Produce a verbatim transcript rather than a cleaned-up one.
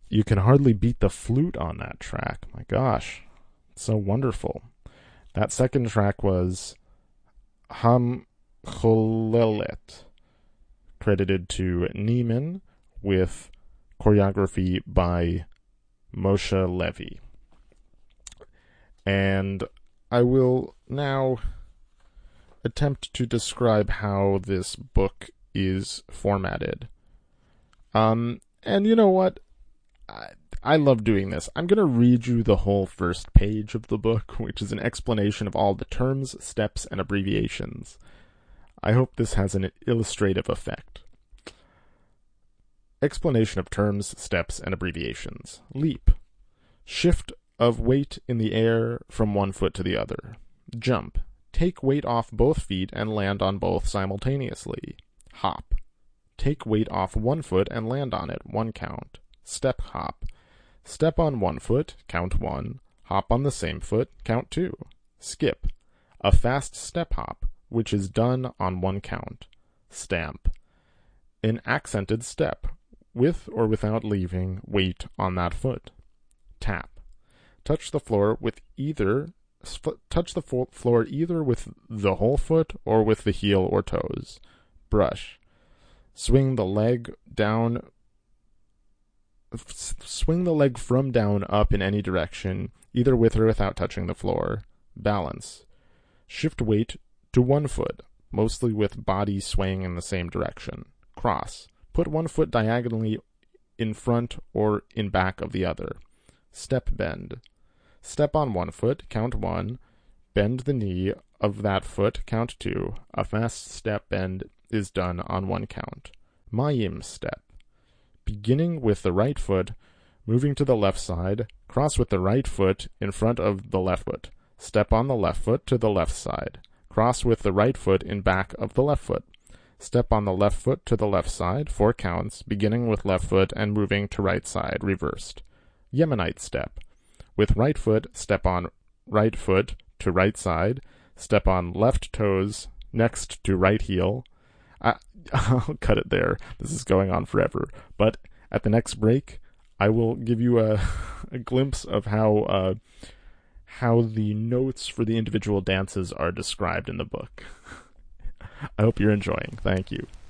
you can hardly beat the flute on that track. My gosh, it's so wonderful. That second track was Ham Cholelet, credited to Neiman, with choreography by Moshe Levy. And I will now attempt to describe how this book is formatted. Um, and you know what? I, I love doing this. I'm going to read you the whole first page of the book, which is an explanation of all the terms, steps, and abbreviations. I hope this has an illustrative effect. Explanation of terms, steps, and abbreviations. Leap. Shift of weight in the air from one foot to the other. Jump. Take weight off both feet and land on both simultaneously. Hop. Take weight off one foot and land on it, one count. Step hop. Step on one foot, count one. Hop on the same foot, count two. Skip. A fast step hop, which is done on one count. Stamp. An accented step, with or without leaving weight on that foot. Tap. Touch the floor with either touch the fo- floor either with the whole foot or with the heel or toes. Brush. Swing the leg down swing the leg from down up in any direction, either with or without touching the floor. Balance. Shift weight to one foot, mostly with body swaying in the same direction. Cross. Put one foot diagonally in front or in back of the other. Step bend. Step on one foot, count one. Bend the knee of that foot, count two. A fast step bend is done on one count. Mayim step. Beginning with the right foot, moving to the left side, cross with the right foot in front of the left foot. Step on the left foot to the left side. Cross with the right foot in back of the left foot. Step on the left foot to the left side, four counts, beginning with left foot and moving to right side, reversed. Yemenite step. With right foot, step on right foot to right side, step on left toes, next to right heel. I, I'll cut it there. This is going on forever. But at the next break, I will give you a, a glimpse of how uh, how the notes for the individual dances are described in the book. I hope you're enjoying. Thank you.